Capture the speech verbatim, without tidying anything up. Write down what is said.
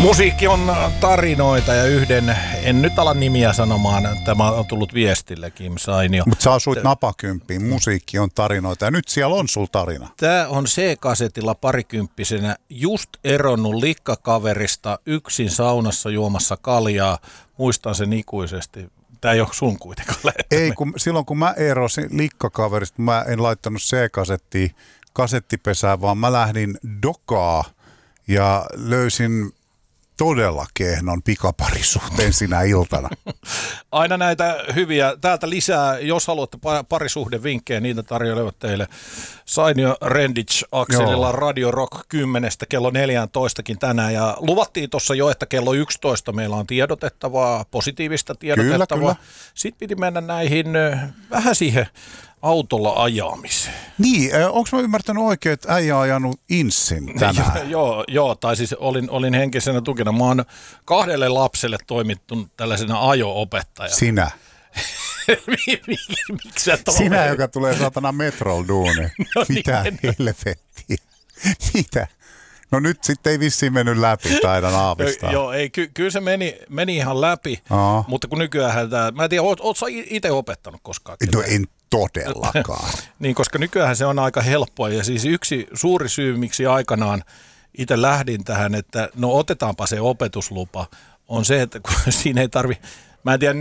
Musiikki on tarinoita ja yhden, en nyt ala nimiä sanomaan, tämä on tullut viestille, Kim Sainio. Mutta sä asuit napakymppiin, musiikki on tarinoita ja nyt siellä on sul tarina. Tämä on C-kasetilla parikymppisenä just eronnut likkakaverista yksin saunassa juomassa kaljaa. Muistan sen ikuisesti. Tämä ei ole sun kuitenkaan lähettänyt. Ei, kun silloin kun mä erosin likkakaverista, mä en laittanut C-kasettia kasettipesään, vaan mä lähdin dokaa ja löysin todella kehnon pikaparisuhteen sinä iltana. Aina näitä hyviä. Täältä lisää, jos haluatte parisuhdevinkkejä, niitä tarjoilevat teille Sainio Rendic akselilla Joo. Radio Rock kymmenestä kello neljätoistakin tänään. Ja luvattiin tuossa jo, että kello yksitoista meillä on tiedotettavaa, positiivista tiedotettavaa. Kyllä, kyllä. Sitten piti mennä näihin vähän siihen autolla ajamiseen. Niin, onko mä ymmärtänyt oikein, että äijä on ajanut Inssin tänään? joo, joo, tai siis olin, olin henkisenä tukena. Mä oon kahdelle lapselle toimittunut tällaisena ajo-opettajana. Sinä? Miksi sä toimi? Sinä, joka tulee saatana metrolla duuniin. No Mitä niin, helvettiä? Mitä? No nyt sitten ei vissiin mennyt läpi, taidan aavistaa. Joo, ei, ky- kyllä se meni, meni ihan läpi, Aa. mutta kun nykyään tämä, mä en tiedä, oot, oot sä itse opettanut koskaan? No en todellakaan. Niin, koska nykyään se on aika helppoa ja siis yksi suuri syy, miksi aikanaan itse lähdin tähän, että no otetaanpa se opetuslupa, on se, että kun siinä ei tarvi, mä en tiedä